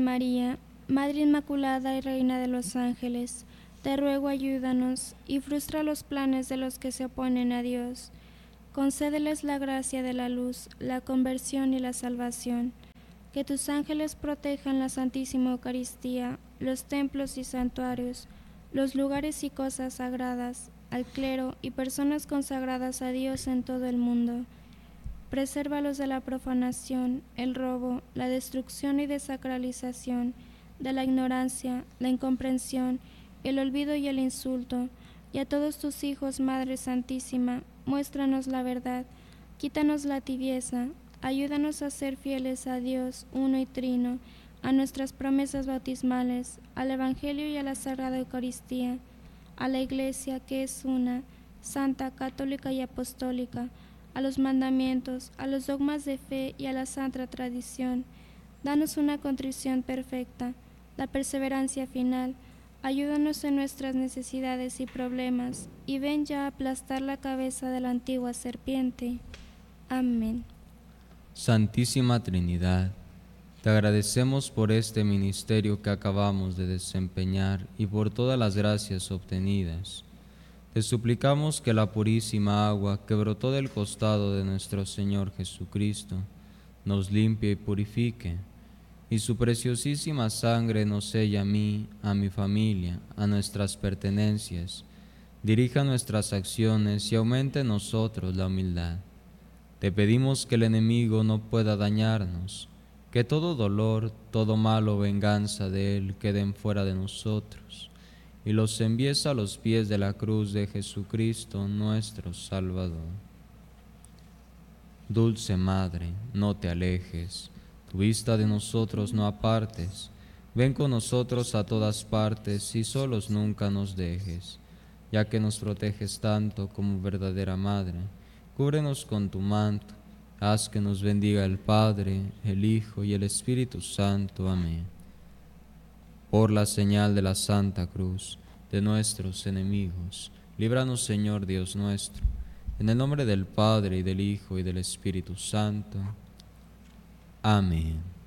María, Madre Inmaculada y Reina de los Ángeles, te ruego ayúdanos y frustra los planes de los que se oponen a Dios. Concédeles la gracia de la luz, la conversión y la salvación. Que tus ángeles protejan la Santísima Eucaristía, los templos y santuarios, los lugares y cosas sagradas, al clero y personas consagradas a Dios en todo el mundo. Presérvalos de la profanación, el robo, la destrucción y desacralización, de la ignorancia, la incomprensión, el olvido y el insulto. Y a todos tus hijos, Madre Santísima, muéstranos la verdad, quítanos la tibieza, ayúdanos a ser fieles a Dios uno y trino, a nuestras promesas bautismales, al Evangelio y a la Sagrada Eucaristía, a la Iglesia que es una, santa, católica y apostólica, a los mandamientos, a los dogmas de fe y a la santa tradición. Danos una contrición perfecta, la perseverancia final. Ayúdanos en nuestras necesidades y problemas, y ven ya a aplastar la cabeza de la antigua serpiente. Amén. Santísima Trinidad, te agradecemos por este ministerio que acabamos de desempeñar y por todas las gracias obtenidas. Te suplicamos que la purísima agua que brotó del costado de nuestro Señor Jesucristo nos limpie y purifique, y su preciosísima sangre nos selle a mí, a mi familia, a nuestras pertenencias, dirija nuestras acciones y aumente en nosotros la humildad. Te pedimos que el enemigo no pueda dañarnos, que todo dolor, todo mal o venganza de él queden fuera de nosotros, y los envíes a los pies de la cruz de Jesucristo nuestro Salvador. Dulce Madre, no te alejes, tu vista de nosotros no apartes, ven con nosotros a todas partes y solos nunca nos dejes, ya que nos proteges tanto como verdadera Madre. Cúbrenos con tu manto, haz que nos bendiga el Padre, el Hijo y el Espíritu Santo. Amén. Por la señal de la Santa Cruz de nuestros enemigos, líbranos, Señor Dios nuestro, en el nombre del Padre, y del Hijo, y del Espíritu Santo. Amén.